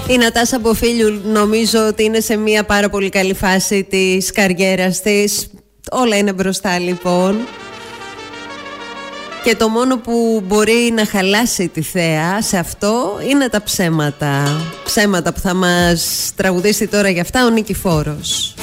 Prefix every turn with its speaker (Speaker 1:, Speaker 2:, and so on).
Speaker 1: Η Νατάσα Μποφίλιου νομίζω ότι είναι σε μια πάρα πολύ καλή φάση της καριέρας της. Όλα είναι μπροστά λοιπόν. Και το μόνο που μπορεί να χαλάσει τη θέα σε αυτό είναι τα ψέματα. Ψέματα που θα μας τραγουδήσει τώρα για αυτά ο Νικηφόρος.